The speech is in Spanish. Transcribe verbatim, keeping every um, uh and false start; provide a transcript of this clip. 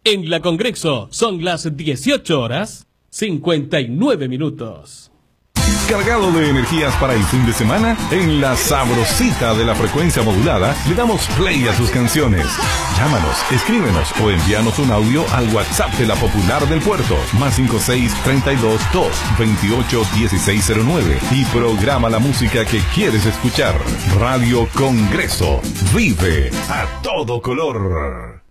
En la Congreso son las dieciocho horas cincuenta y nueve minutos. ¿Cargado de energías para el fin de semana? En la sabrosita de la frecuencia modulada le damos play a sus canciones. Llámanos, escríbenos o envíanos un audio al WhatsApp de la Popular del Puerto, más cinco seis, treinta y dos, dos, veintiocho, dieciséis cero nueve, y programa la música que quieres escuchar. Radio Congreso, vive a todo color.